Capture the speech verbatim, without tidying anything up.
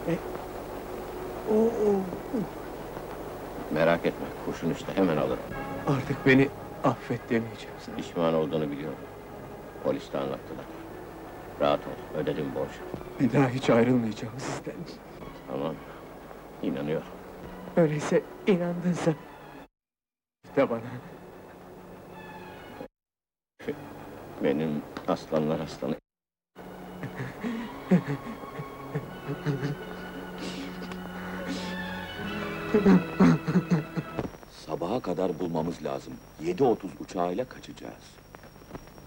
Oo, oo. Merak etme, kurşun işte, hemen alırım. Artık beni affet demeyeceğim sana. Pişman olduğunu biliyorum. Polis de anlattılar. Rahat ol, ödedim borcu. Bir daha hiç ayrılmayacağım sizden. Tamam, inanıyorum. Öyleyse inandınsa... de bana. Benim aslanlar aslanı. Sabaha kadar bulmamız lazım. Yedi otuz uçağıyla kaçacağız.